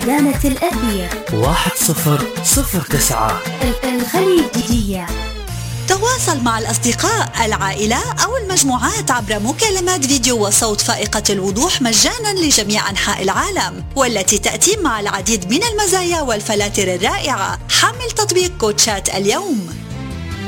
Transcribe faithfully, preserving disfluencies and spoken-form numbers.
صيانة الأثير واحد صفر صفر تسعة. الخليجية. تواصل مع الأصدقاء، العائلة أو المجموعات عبر مكالمات فيديو وصوت فائقة الوضوح مجانا لجميع أنحاء العالم، والتي تأتي مع العديد من المزايا والفلاتر الرائعة. حمل تطبيق كوتشات اليوم.